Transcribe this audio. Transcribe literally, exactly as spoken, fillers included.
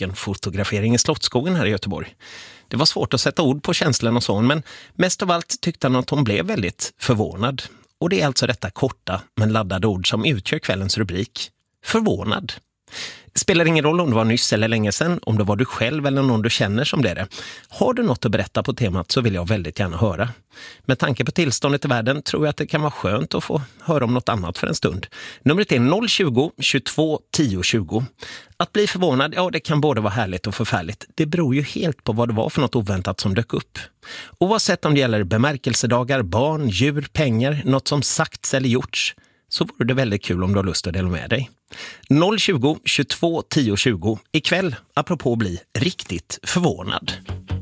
ökenfotografering i Slottsskogen här i Göteborg. Det var svårt att sätta ord på känslan och så, men mest av allt tyckte han att hon blev väldigt förvånad. Och det är alltså detta korta men laddade ord som utgör kvällens rubrik. Förvånad. Spelar ingen roll om det var nyss eller länge sedan, om det var du själv eller någon du känner som det är det. Har du något att berätta på temat så vill jag väldigt gärna höra. Med tanke på tillståndet i världen tror jag att det kan vara skönt att få höra om något annat för en stund. Numret är noll tjugo, tjugotvå, tio, tjugo. Att bli förvånad, ja det kan både vara härligt och förfärligt. Det beror ju helt på vad det var för något oväntat som dök upp. Oavsett om det gäller bemärkelsedagar, barn, djur, pengar, något som sagts eller gjorts, så vore det väldigt kul om du har lust att dela med dig. noll tjugo, tjugotvå, tio, tjugo. Ikväll, apropå bli riktigt förvånad.